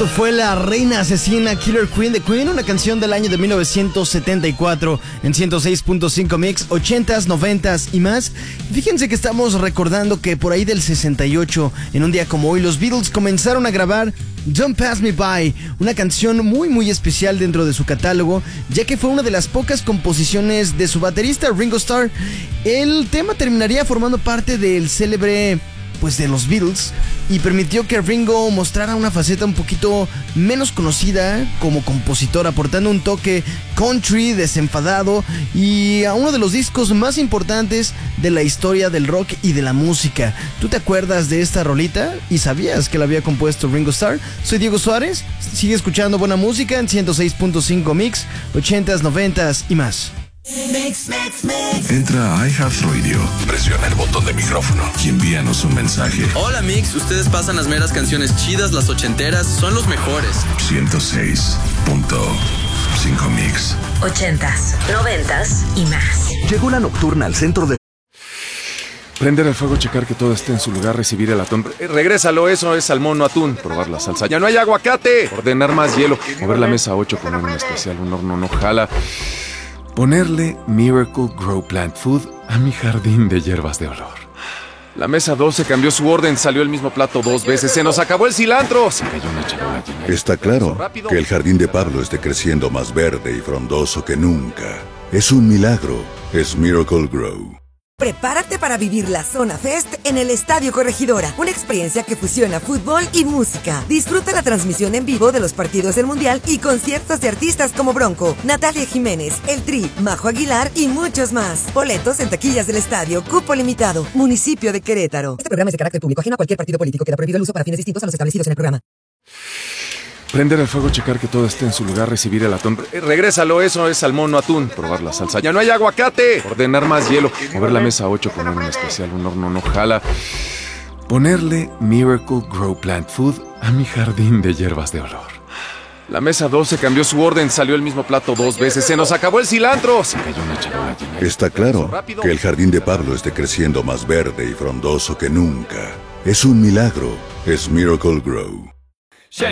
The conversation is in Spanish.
Esto fue La Reina Asesina, Killer Queen de Queen, una canción del año de 1974 en 106.5 Mix, 80s, 90s y más. Fíjense que estamos recordando que por ahí del 68, en un día como hoy, los Beatles comenzaron a grabar Don't Pass Me By, una canción muy especial dentro de su catálogo, ya que fue una de las pocas composiciones de su baterista Ringo Starr. El tema terminaría formando parte del célebre de los Beatles y permitió que Ringo mostrara una faceta un poquito menos conocida como compositor, aportando un toque country desenfadado y a uno de los discos más importantes de la historia del rock y de la música. ¿Tú te acuerdas de esta rolita y sabías que la había compuesto Ringo Starr? Soy Diego Suárez, sigue escuchando buena música en 106.5 Mix, 80s, 90s y más. Entra a iHeartRadio, presiona el botón de micrófono y envíanos un mensaje. Hola Mix, ustedes pasan las meras canciones chidas, las ochenteras, son los mejores. 106.5 Mix. 80s, 90s y más. Llegó la nocturna al centro de... Prender el fuego, checar que todo esté en su lugar, recibir el atún. Regrésalo, eso es salmón, no atún. Probar la salsa. ¡Ya no hay aguacate! Ordenar más hielo. Mover la mesa 8 con un especial, un horno no jala. Ponerle Miracle Grow Plant Food a mi jardín de hierbas de olor. La mesa 12 cambió su orden, salió el mismo plato 2 veces. ¡Se nos acabó el cilantro! Se cayó una charola llena. Está claro que el jardín de Pablo esté creciendo más verde y frondoso que nunca. Es un milagro. Es Miracle Grow. Prepárate para vivir la Zona Fest en el Estadio Corregidora, una experiencia que fusiona fútbol y música. Disfruta la transmisión en vivo de los partidos del Mundial y conciertos de artistas como Bronco, Natalia Jiménez, El Tri, Majo Aguilar y muchos más. Boletos en taquillas del estadio, cupo limitado, municipio de Querétaro. Este programa es de carácter público, ajeno a cualquier partido político. Queda prohibido el uso para fines distintos a los establecidos en el programa. Prender el fuego, checar que todo esté en su lugar, recibir el atún. Regrésalo, eso es salmón, no atún. Probar la salsa. ¡Ya no hay aguacate! Ordenar más hielo. Mover la mesa 8 con un especial, un horno no jala. Ponerle Miracle Grow Plant Food a mi jardín de hierbas de olor. La mesa 12 cambió su orden, salió el mismo plato 2 veces. ¡Se nos acabó el cilantro! Se cayó una charola llena. Está claro que el jardín de Pablo esté creciendo más verde y frondoso que nunca. Es un milagro. Es Miracle Grow.